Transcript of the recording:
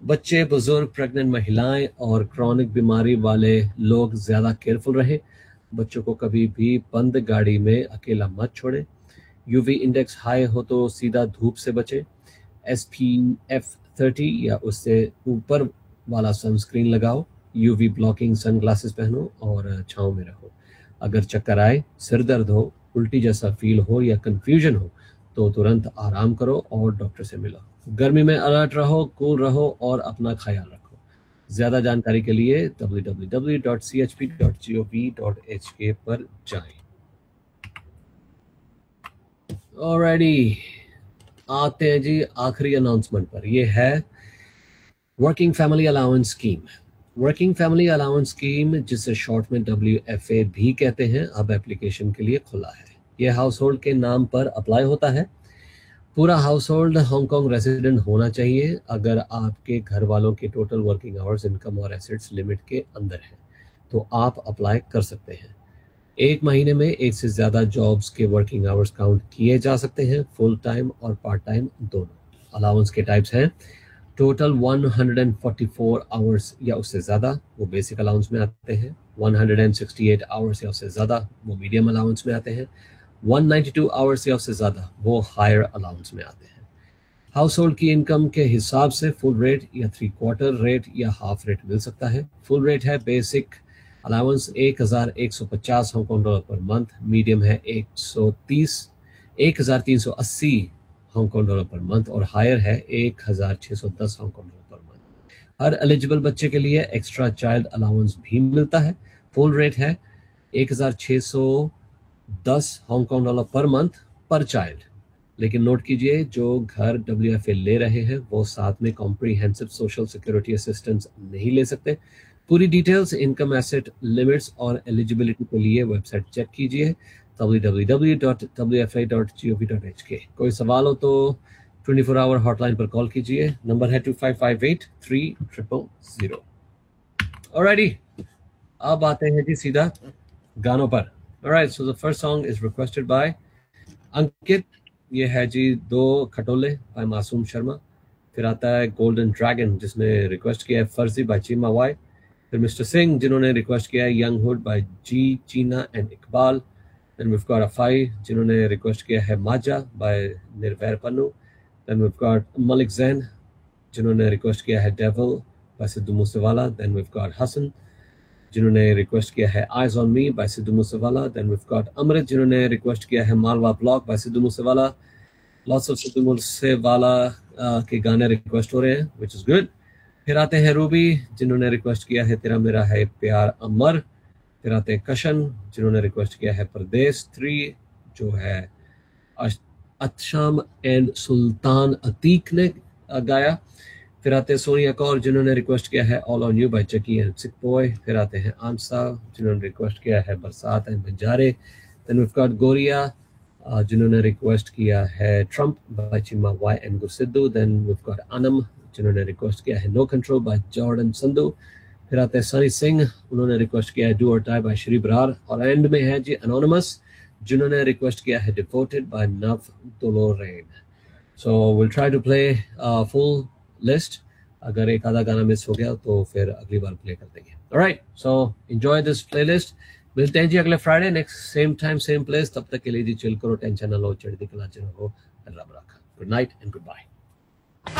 बच्चे, बुजुर्ग, प्रेग्नेंट महिलाएं और क्रॉनिक बीमारी वाले लोग ज़्यादा केयरफुल रहें। बच्चों को कभी भी बंद गाड़ी में अकेला मत छोड़ें। यूवी इंडेक्स हाई हो तो सीधा धूप से बचें। SPF 30 या उससे ऊपर वाला सनस्क्रीन लगाओ। यूवी ब्लॉकिंग सनग्लासेस पहनो और छांव में रहो। अगर चक्कर आए, सिर दर्द हो, उल्टी जैसा फील हो या कंफ्यूजन हो तो तुरंत आराम करो और डॉक्टर से मिलो। गर्मी में अलर्ट रहो, कूल रहो और अपना ख्याल रखो। ज्यादा जानकारी के लिए www.chp.gov.hk पर जाएं। ऑलराइटी, आते हैं जी आखिरी अनाउंसमेंट पर। ये है working family allowance scheme. Working family allowance scheme, जिसे शॉर्ट में WFA भी कहते हैं, अब एप्लीकेशन के लिए खुला है। यह हाउस होल्ड के नाम पर अप्लाई होता है। पूरा हाउस होल्ड हांगकांग रेसिडेंट होना चाहिए। अगर आपके घर वालों के टोटल वर्किंग आवर्स, इनकम और एसेट्स लिमिट के अंदर है तो आप अप्लाई कर सकते हैं। एक महीने में एक से ज्यादा जॉब्स के वर्किंग आवर्स काउंट किए जा सकते हैं, फुल टाइम और पार्ट टाइम दोनों। अलाउंस के टाइप्स हैं टोटल 144 आवर्स या उससे ज़्यादा, वो बेसिक अलाउंस में आते हैं। 168 आवर्स या उससे ज़्यादा, वो मीडियम अलाउंस में आते हैं। 192 आवर्स या उससे ज़्यादा, वो हायर अलाउंस में आते हैं। हाउस होल्ड की इनकम के हिसाब से फुल रेट या 3/4 रेट या हाफ रेट मिल सकता है। फुल रेट है basic allowance 1150 Hong Kong dollar per month, medium है 1380 हांगकांग डॉलर पर मंथ और हायर है 1610 हांगकांग डॉलर पर मंथ। हर एलिजिबल बच्चे के लिए एक्स्ट्रा चाइल्ड अलाउंस भी मिलता है। फुल रेट है 1610 हांगकांग डॉलर पर मंथ पर चाइल्ड। लेकिन नोट कीजिए, जो घर WFA ले रहे हैं वो साथ में कॉम्प्रिहेंसिव सोशल सिक्योरिटी असिस्टेंस नहीं ले सकते। पूरी डिटेल्स, इनकम, एसेट लिमिट्स और एलिजिबिलिटी के लिए वेबसाइट चेक कीजिए www.wfa.gov.hk। कोई सवाल हो तो 24 आवर हॉटलाइन पर कॉल कीजिए। नंबर है 2558-3000। ऑलराइटी, अब आते हैं जी सीधा गानों पर। Alright, so the first song is requested bye अंकित। ये है जी दो खटोले बाय मासूम शर्मा। फिर आता है गोल्डन ड्रैगन, जिसने रिक्वेस्ट किया है फर्जी बाय चीमा वाई। फिर मिस्टर सिंह, जिन्होंने रिक्वेस्ट किया है यंग हुड बाय जी चीना and Iqbal. Then we've got अफाई, जिन्होंने रिक्वेस्ट किया है माजा बाय निर्वैर Pannu. Then we've got Malik Jain, जिन्होंने रिक्वेस्ट किया है devil bye Sidhu Moosewala. Then we've got Hasan, जिन्होंने रिक्वेस्ट किया है eyes on me bye Sidhu Moosewala. Then we've got अमृत, जिन्होंने रिक्वेस्ट किया है Malwa block bye Sidhu Moosewala. Lots of Sidhu Moosewala के गाने रिक्वेस्ट हो रहे हैं, विच इज गुड। फिर आते हैं रूबी, जिन्होंने रिक्वेस्ट किया है तेरा मेरा है प्यार अमर। फिर आते हैं कशन, जिन्होंने रिक्वेस्ट किया है परदेश 3, जो है अतशाम एंड सुल्तान अतीक ने गाया। फिर आते हैं सोनिया कौर, जिन्होंने रिक्वेस्ट किया है all on you bye Chucky and sick boy. फिर आते हैं आंसा, जिन्होंने रिक्वेस्ट किया है बरसात and Banjare. Then we've got गोरिया, जिन्होंने रिक्वेस्ट किया है Trump bye Chima Y and गुरसिद्धू। Then we've got Anam, जिन्होंने रिक्वेस्ट किया है no control by Jordan Sandhu. फिर आते हैं सनी सिंह, उन्होंने रिक्वेस्ट किया है डू और डाई बाय श्री बरार। और एंड में है जी अनोनिमस, जिन्होंने रिक्वेस्ट किया है डिवोटेड बाय नव दोलोरेन। So will try to play full list. अगर एक आधा गाना मिस हो गया तो फिर अगली बार प्ले कर देंगे। Alright, so enjoy this playlist. मिलते हैं जी अगले Friday, next same time same place. तब तक के लिए जी चिल करो, टेंशन ना लो, चढ़ती कला हो, रब रखा। Good night and good bye.